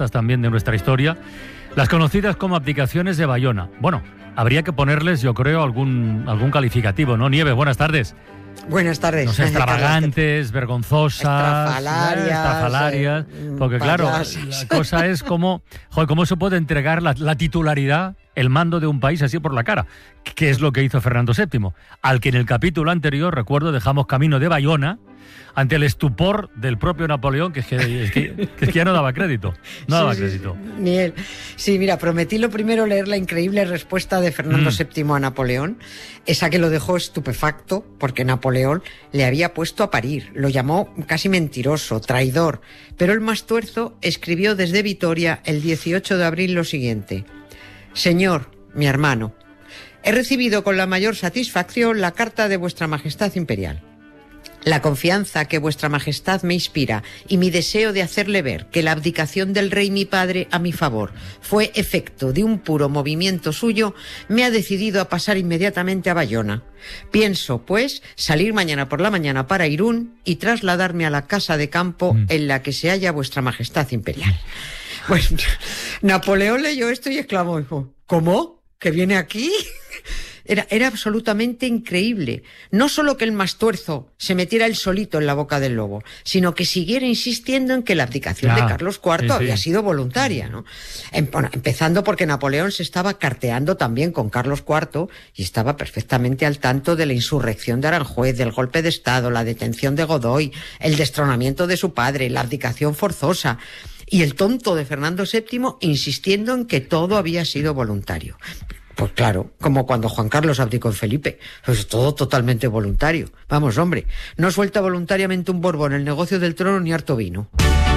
también de nuestra historia, las conocidas como abdicaciones de Bayona. Bueno, habría que ponerles, yo creo, algún calificativo, ¿no? Nieves, buenas tardes. Buenas tardes. No sé, extravagantes, vergonzosas, estrafalarias, porque claro, la cosa es cómo se puede entregar la titularidad, el mando de un país así por la cara, que es lo que hizo Fernando VII, al que en el capítulo anterior, recuerdo, dejamos camino de Bayona ante el estupor del propio Napoleón, que es que ya no daba crédito. Ni él. Sí, mira, prometí lo primero leer la increíble respuesta de Fernando VII a Napoleón, esa que lo dejó estupefacto, porque Napoleón le había puesto a parir, lo llamó casi mentiroso, traidor, pero el más tuerzo escribió desde Vitoria el 18 de abril lo siguiente: Señor, mi hermano, he recibido con la mayor satisfacción la carta de Vuestra Majestad Imperial. La confianza que Vuestra Majestad me inspira y mi deseo de hacerle ver que la abdicación del rey mi padre a mi favor fue efecto de un puro movimiento suyo me ha decidido a pasar inmediatamente a Bayona. Pienso, pues, salir mañana por la mañana para Irún y trasladarme a la casa de campo en la que se halla Vuestra Majestad Imperial. Pues Napoleón leyó esto y exclamó: ¿cómo? ¿Que viene aquí? Era absolutamente increíble. No solo que el más tuerzo se metiera él solito en la boca del lobo, sino que siguiera insistiendo en que la abdicación de Carlos IV había sido voluntaria, ¿no? Empezando porque Napoleón se estaba carteando también con Carlos IV y estaba perfectamente al tanto de la insurrección de Aranjuez, del golpe de Estado, la detención de Godoy, el destronamiento de su padre, la abdicación forzosa. Y el tonto de Fernando VII insistiendo en que todo había sido voluntario. Pues claro, como cuando Juan Carlos abdicó en Felipe, pues todo totalmente voluntario. Vamos, hombre, no suelta voluntariamente un Borbón el negocio del trono ni harto vino.